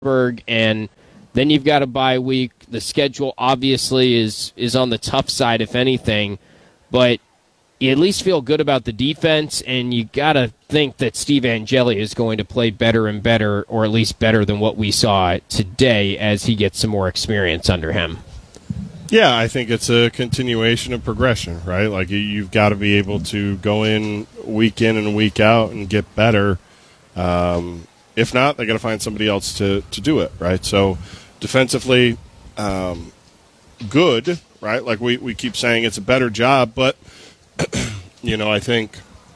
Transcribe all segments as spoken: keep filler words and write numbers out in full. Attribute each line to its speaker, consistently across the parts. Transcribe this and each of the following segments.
Speaker 1: and then you've got a bye week. The schedule obviously is is on the tough side, if anything, but you at least feel good about the defense, and you got to think that Steve Angeli is going to play better and better, or at least better than what we saw today as he gets some more experience under him.
Speaker 2: Yeah, I think it's a continuation of progression, right? Like, you've got to be able to go in week in and week out and get better. Um, if not, they got to find somebody else to, to do it, right? So defensively, um, good, right? Like we, we keep saying it's a better job, but, you know, I think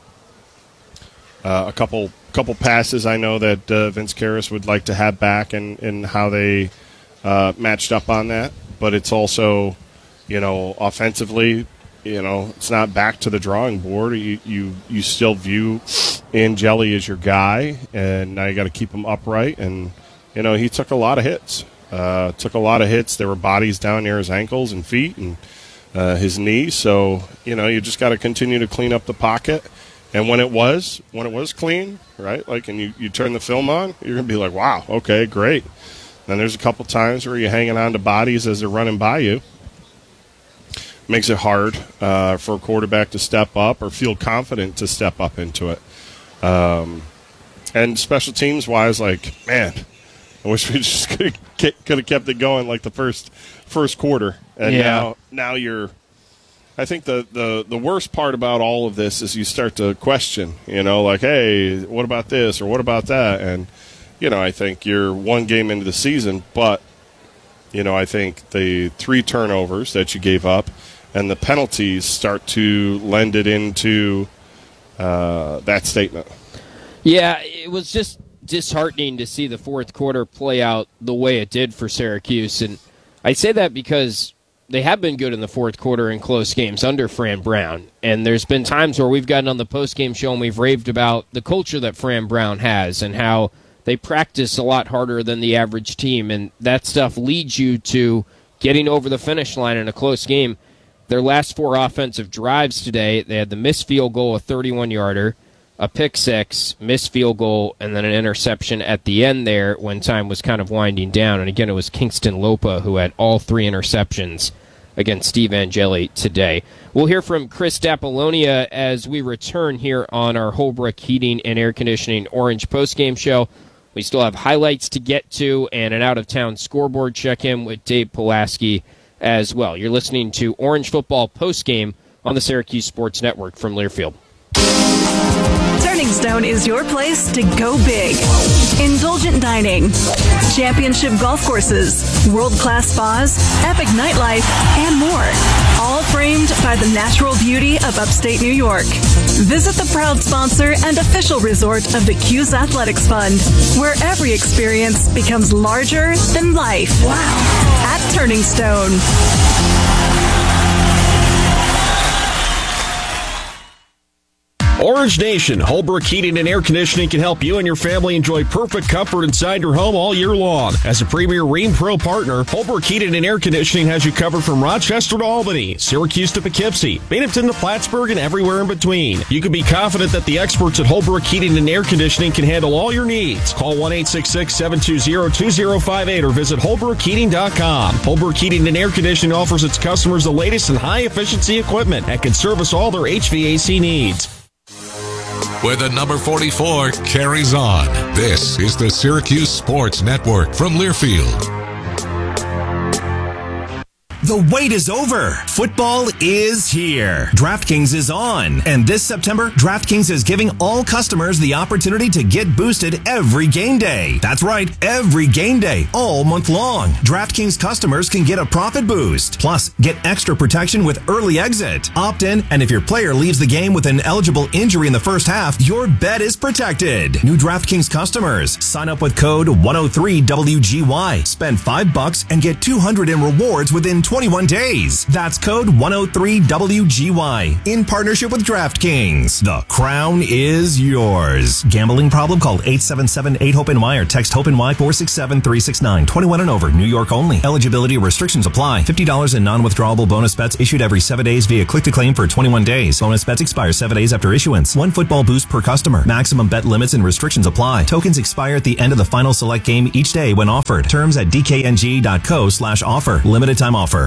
Speaker 2: uh, a couple couple passes I know that uh, Vince Karras would like to have back, and, and how they uh, matched up on that. But it's also, you know, offensively, you know, it's not back to the drawing board. You you, you still view Angeli as your guy, and now you got to keep him upright. And, you know, he took a lot of hits. Uh, took a lot of hits. There were bodies down near his ankles and feet and uh, his knees. So, you know, you just got to continue to clean up the pocket. And when it was, when it was clean, right, like, and you, you turn the film on, you're going to be like, wow, okay, great. Then there's a couple times where you're hanging on to bodies as they're running by you. Makes it hard uh, for a quarterback to step up or feel confident to step up into it. Um, and special teams-wise, like, man, I wish we just could have kept it going like the first first quarter. And
Speaker 1: yeah.
Speaker 2: now now you're – I think the, the, the worst part about all of this is you start to question, you know, like, hey, what about this or what about that? And – you know, I think you're one game into the season, but, you know, I think the three turnovers that you gave up and the penalties start to lend it into uh, that statement.
Speaker 1: Yeah, it was just disheartening to see the fourth quarter play out the way it did for Syracuse. And I say that because they have been good in the fourth quarter in close games under Fran Brown. And there's been times where we've gotten on the postgame show and we've raved about the culture that Fran Brown has and how they practice a lot harder than the average team, and that stuff leads you to getting over the finish line in a close game. Their last four offensive drives today, they had the missed field goal, a thirty-one-yarder, a pick six, missed field goal, and then an interception at the end there when time was kind of winding down. And again, it was Kingston Lopa who had all three interceptions against Steve Angeli today. We'll hear from Chris D'Apollonia as we return here on our Holbrook Heating and Air Conditioning Orange postgame show. We still have highlights to get to and an out-of-town scoreboard check-in with Dave Pulaski as well. You're listening to Orange Football Postgame on the Syracuse Sports Network from Learfield.
Speaker 3: Turning Stone is your place to go big. Indulgent dining, championship golf courses, world-class spas, epic nightlife, and more. All framed by the natural beauty of upstate New York. Visit the proud sponsor and official resort of the Q's Athletics Fund, where every experience becomes larger than life. Wow. At Turning Stone.
Speaker 4: Orange Nation, Holbrook Heating and Air Conditioning can help you and your family enjoy perfect comfort inside your home all year long. As a premier Rheem Pro partner, Holbrook Heating and Air Conditioning has you covered from Rochester to Albany, Syracuse to Poughkeepsie, Binghamton to Plattsburgh, and everywhere in between. You can be confident that the experts at Holbrook Heating and Air Conditioning can handle all your needs. Call one eight six six, seven two zero, two zero five eight or visit holbrook heating dot com. Holbrook Heating and Air Conditioning offers its customers the latest and high-efficiency equipment and can service all their H V A C needs.
Speaker 5: Where the number forty-four carries on. This is the Syracuse Sports Network from Learfield.
Speaker 6: The wait is over. Football is here. DraftKings is on. And this September, DraftKings is giving all customers the opportunity to get boosted every game day. That's right, every game day, all month long. DraftKings customers can get a profit boost. Plus, get extra protection with early exit. Opt in, and if your player leaves the game with an eligible injury in the first half, your bet is protected. New DraftKings customers, sign up with code one oh three W G Y. Spend five bucks and get two hundred in rewards within twenty twenty-one days. That's code one oh three W G Y in partnership with DraftKings. The crown is yours. Gambling problem? Call eight seven seven eight hope N Y or text HOPE-NY four six seven three six nine. twenty-one and over. New York only. Eligibility restrictions apply. fifty dollars in non-withdrawable bonus bets issued every seven days via click-to-claim for twenty-one days. Bonus bets expire seven days after issuance. One football boost per customer. Maximum bet limits and restrictions apply. Tokens expire at the end of the final select game each day when offered. Terms at dkng.co slash offer. Limited time offer.